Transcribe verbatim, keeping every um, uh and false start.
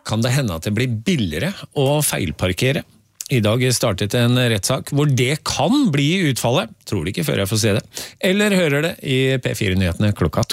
Kan det hende at det blir billigere å feilparkere? I dag startet en rettssak hvor det kan bli utfallet. Tror det ikke før jeg får se det. Eller hører det i P fire-nyhetene klokka to.